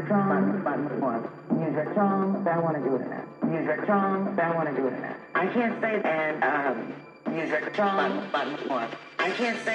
Music songs, I want to do it now. Music songs, I want to do it now. I can't say and music songs, I can't say